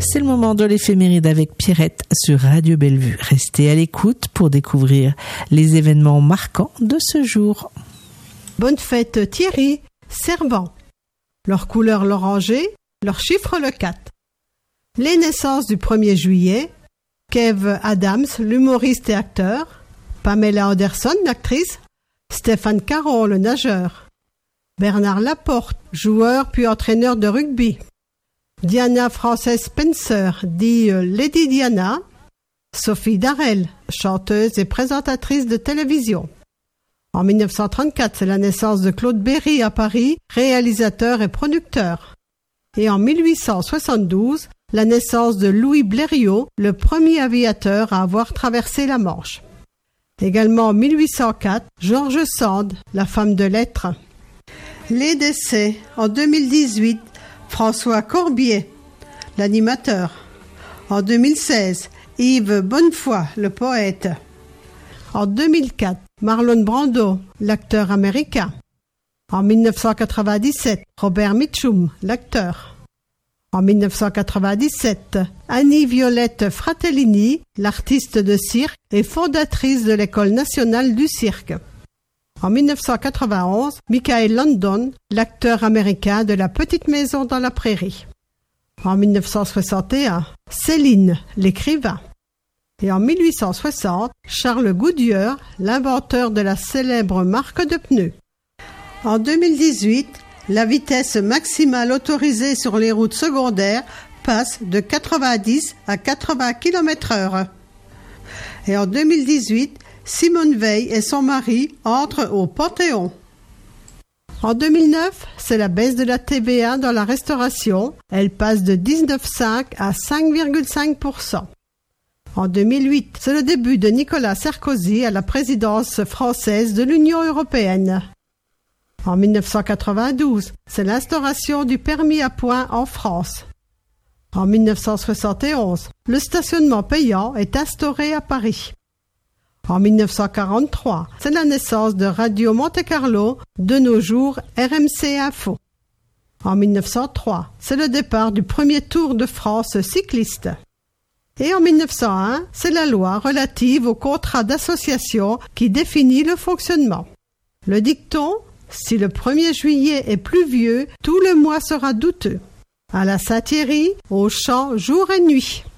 C'est le moment de l'éphéméride avec Pierrette sur Radio Bellevue. Restez à l'écoute pour découvrir les événements marquants de ce jour. Bonne fête Thierry, Servant. Leur couleur l'oranger, leur chiffre le 4. Les naissances du 1er juillet. Kev Adams, l'humoriste et acteur. Pamela Anderson, l'actrice. Stéphane Caron, le nageur. Bernard Laporte, joueur puis entraîneur de rugby. Diana Frances Spencer, dit Lady Diana. Sophie Darel, chanteuse et présentatrice de télévision. En 1934, c'est la naissance de Claude Berry à Paris, réalisateur et producteur. Et en 1872, la naissance de Louis Blériot, le premier aviateur à avoir traversé la Manche. Également en 1804, George Sand, la femme de lettres. Les décès. En 2018, François Corbier, l'animateur. En 2016, Yves Bonnefoy, le poète. En 2004, Marlon Brando, l'acteur américain. En 1997, Robert Mitchum, l'acteur. En 1997, Annie-Violette Fratellini, l'artiste de cirque et fondatrice de l'École nationale du cirque. En 1991, Michael Landon, l'acteur américain de La Petite Maison dans la Prairie. En 1961, Céline, l'écrivain. Et en 1860, Charles Goodyear, l'inventeur de la célèbre marque de pneus. En 2018, la vitesse maximale autorisée sur les routes secondaires passe de 90 à 80 km/h. Et en 2018, Simone Veil et son mari entrent au Panthéon. En 2009, c'est la baisse de la TVA dans la restauration. Elle passe de 19,5 à 5,5%. En 2008, c'est le début de Nicolas Sarkozy à la présidence française de l'Union européenne. En 1992, c'est l'instauration du permis à points en France. En 1971, le stationnement payant est instauré à Paris. En 1943, c'est la naissance de Radio Monte-Carlo, de nos jours RMC Info. En 1903, c'est le départ du premier Tour de France cycliste. Et en 1901, c'est la loi relative au contrat d'association qui définit le fonctionnement. Le dicton, si le 1er juillet est pluvieux, tout le mois sera douteux. À la Saint-Thierry, au chant jour et nuit.